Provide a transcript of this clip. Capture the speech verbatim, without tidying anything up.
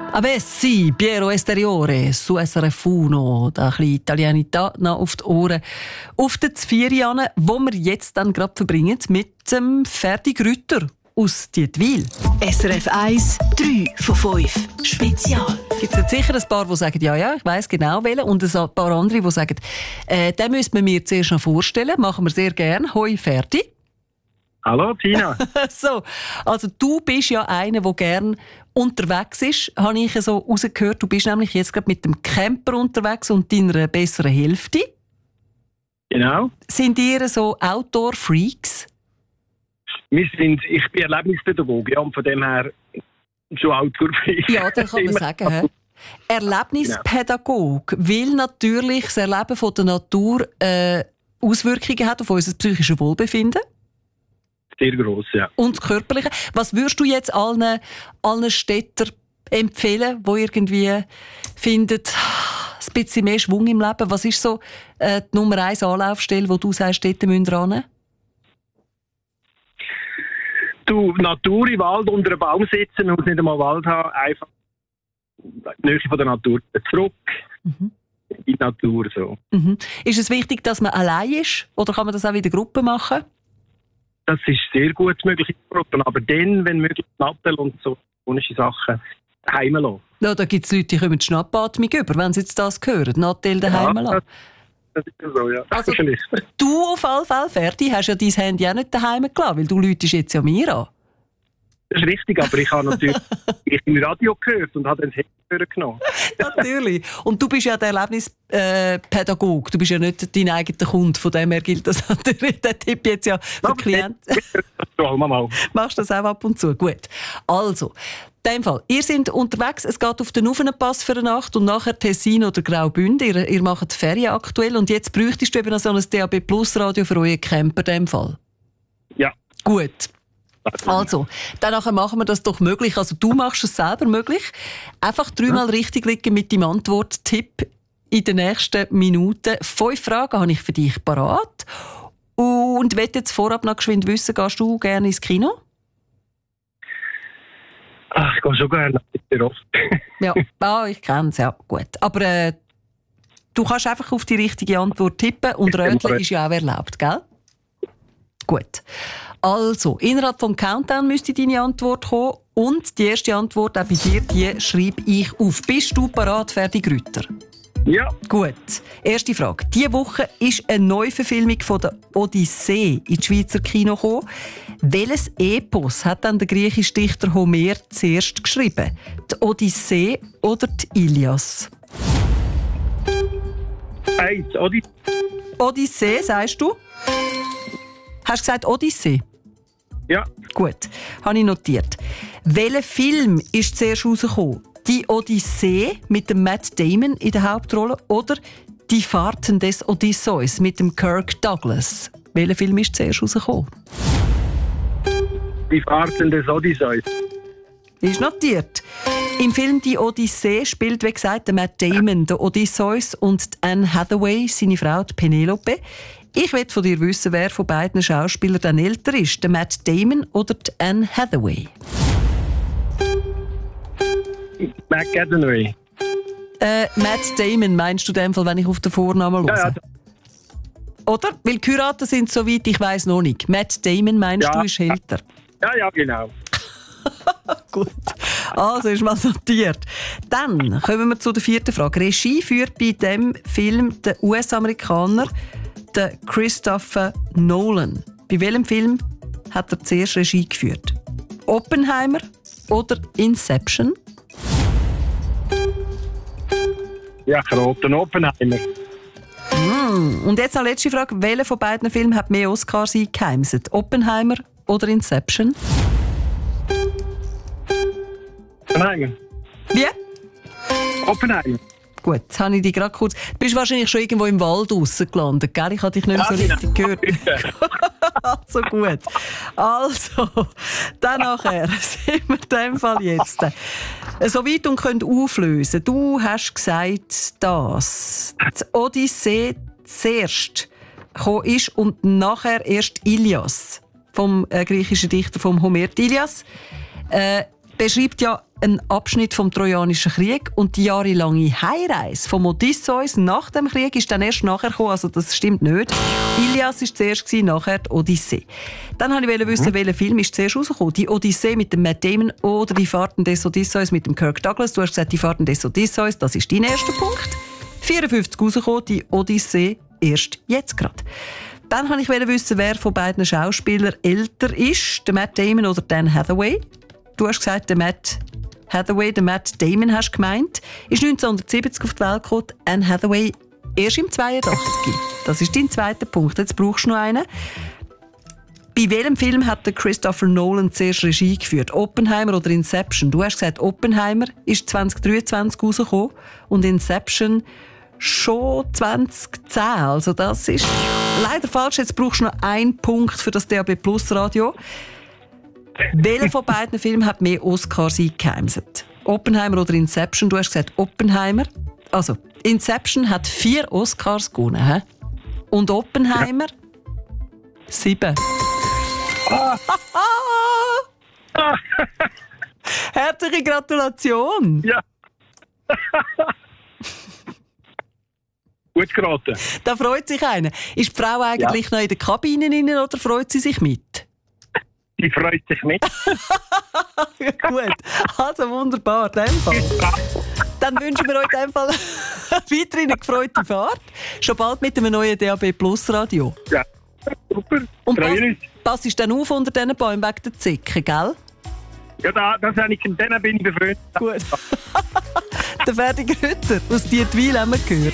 Vabbè sì, Piero Esteriore, su S R F uno, da ein bisschen Italianità noch auf die Ohren. Auf den Zvierianen, wo wir jetzt dann gerade verbringen, mit dem Ferdi Grütter aus Dietwil. S R F eins, drei von fünf. Spezial. Gibt es sicher ein paar, die sagen, ja, ja, ich weiss genau welchen, und ein paar andere, die sagen, äh, den müsste man mir zuerst noch vorstellen. Machen wir sehr gerne. Hoi, Ferdi. Hallo, Tina. So, also du bist ja einer, der gerne unterwegs ist, habe ich so rausgehört. Du bist nämlich jetzt gerade mit dem Camper unterwegs und deiner besseren Hälfte. Genau. Sind ihr so Outdoor-Freaks? Wir sind, ich bin Erlebnispädagoge, ja, und von dem her schon Outdoor-Freak. Ja, das kann man sagen. He? Erlebnispädagoge, weil natürlich das Erleben von der Natur äh, Auswirkungen hat auf unser psychisches Wohlbefinden. Sehr gross, ja. Und das Körperliche. Was würdest du jetzt allen, allen Städtern empfehlen, die irgendwie finden, ein bisschen mehr Schwung im Leben? Was ist so äh, die Nummer eins Anlaufstelle, wo du sagst, dort müssen wir hin? Du, Natur im Wald unter einem Baum sitzen und nicht einmal Wald haben, einfach die Nähe von der Natur zurück. Mhm. In die Natur so. Mhm. Ist es wichtig, dass man allein ist? Oder kann man das auch in der Gruppe machen? Das ist sehr gut möglich in Gruppen, aber dann, wenn möglich, Nattel und so komische Sachen heim lassen. Ja, da gibt es Leute, die kommen die Schnappatmung über, wenn sie jetzt das hören. Nattel daheim lassen. Das, das ist ja so, ja. Also, du auf alle Fälle, Ferdi, hast ja dein Handy auch nicht daheim gelassen, weil du läutest jetzt ja mir an. Das ist richtig, aber ich habe natürlich ich im Radio gehört und habe dann das Handy genommen. Natürlich. Und du bist ja der Erlebnispädagoge. Du bist ja nicht dein eigener Kunde. Von dem her gilt das natürlich. Der Tipp jetzt ja für okay. Klienten. Machst du das auch ab und zu? Gut. Also, in dem Fall, ihr seid unterwegs, es geht auf den Ufenpass für eine Nacht und nachher Tessin oder Graubünden. Ihr, ihr macht Ferien aktuell und jetzt bräuchtest du eben noch so ein D A B Plus Radio für euren Camper in dem Fall. Ja. Gut. Also, dann machen wir das doch möglich. Also du machst es selber möglich. Einfach dreimal ja. richtig liegen mit deinem Antworttipp in den nächsten Minuten. Fünf Fragen habe ich für dich parat. Und wenn du jetzt vorab noch geschwind wissen, gehst du gerne ins Kino? Ach, ich gehe schon gerne. Sehr oft. Ja, ah, ich kenne es, ja. Gut. Aber äh, du kannst einfach auf die richtige Antwort tippen und Röteln ist ja auch erlaubt, gell? Gut. Also, innerhalb vom Countdown müsste deine Antwort kommen. Und die erste Antwort auch bei dir, die schreibe ich auf. Bist du parat, Ferdi Grütter? Ja. Gut. Erste Frage. Diese Woche ist eine Neuverfilmung von der Odyssee ins Schweizer Kino gekommen. Welches Epos hat dann der griechische Dichter Homer zuerst geschrieben? Die Odyssee oder die Ilias? Hey, die Odyssee. Odyssee, sagst du? Hast du gesagt Odyssee? Ja. Gut, habe ich notiert. Welcher Film ist zuerst rausgekommen? Die Odyssee mit dem Matt Damon in der Hauptrolle oder Die Fahrten des Odysseus mit dem Kirk Douglas? Welcher Film ist zuerst rausgekommen? Die Fahrten des Odysseus. Ist notiert. Im Film «Die Odyssee» spielt, wie gesagt, der Matt Damon, der Odysseus und Anne Hathaway, seine Frau, die Penelope. Ich will von dir wissen, wer von beiden Schauspielern dann älter ist, der Matt Damon oder die Anne Hathaway? Matt Hathaway. Äh, Matt Damon meinst du in dem Fall, wenn ich auf den Vornamen höre? Ja, ja. Oder? Weil Kuraten sind, soweit ich weiss, noch nicht. Matt Damon meinst ja. du ist älter? Ja, ja, genau. Gut. Also ist mal notiert. Dann kommen wir zu der vierten Frage. Regie führt bei diesem Film der U S-Amerikaner der Christopher Nolan. Bei welchem Film hat er zuerst Regie geführt? Oppenheimer oder Inception? Ja, Kroten Oppenheimer. Mm. Und jetzt noch letzte Frage. Welcher von beiden Filmen hat mehr Oscars eingeheimst? Oppenheimer oder Inception? Oppenheimer. Wie? Oppenheimer. Gut, jetzt habe ich dich gerade kurz... Du bist wahrscheinlich schon irgendwo im Wald draussen gelandet, gell? Ich habe dich nicht mehr so richtig gehört. Also gut. Also, dann nachher sind wir in dem Fall jetzt so weit und können auflösen. Du hast gesagt, dass die Odyssee zuerst gekommen ist und nachher erst Ilias vom äh, griechischen Dichter vom Homer. Die Ilias äh, beschreibt ja ein Abschnitt vom Trojanischen Krieg und die jahrelange Heimreise vom Odysseus nach dem Krieg ist dann erst nachher gekommen, also das stimmt nicht. Ilias war zuerst, nachher die Odyssee. Dann wollte ich wissen, mhm. welcher Film ist zuerst rausgekommen. Die Odyssee mit dem Matt Damon oder die Fahrten des Odysseus mit dem Kirk Douglas. Du hast gesagt, die Fahrten des Odysseus, das ist dein erster Punkt. vierundfünfzig rausgekommen, die Odyssee erst jetzt gerade. Dann wollte ich wissen, wer von beiden Schauspielern älter ist, der Matt Damon oder Dan Hathaway. Du hast gesagt, der Matt Hathaway, der Matt Damon hast du gemeint, ist neunzehnhundertsiebzig auf die Welt gekommen, Anne Hathaway erst im zweiundachtzig. Das ist dein zweiter Punkt. Jetzt brauchst du noch einen. Bei welchem Film hat der Christopher Nolan zuerst Regie geführt? Oppenheimer oder Inception? Du hast gesagt, Oppenheimer ist zwanzig dreiundzwanzig rausgekommen und Inception schon zwanzig zehn. Also das ist leider falsch. Jetzt brauchst du noch einen Punkt für das D A B Plus Radio. Welcher von beiden Filmen hat mehr Oscars eingeheimst? Oppenheimer oder Inception? Du hast gesagt Oppenheimer. Also, Inception hat vier Oscars gewonnen. He? Und Oppenheimer? Ja. Sieben. Ah. Herzliche Gratulation. Ja. Gut geraten. Da freut sich einer. Ist die Frau eigentlich ja. noch in der Kabine rein, oder freut sie sich mit? Die freut sich mit. Gut, also wunderbar. In dem Fall. Dann wünschen wir euch in dem Fall weiterhin eine gefreute Fahrt. Schon bald mit einem neuen D A B Plus Radio. Ja, super. Und pass, passt dann auf unter diesen Bäumen wegen der Zicken, gell? Ja, da, das habe ich, denen bin ich befreundet. Gut. Der Ferdi Grütter aus Dietwil haben wir gehört.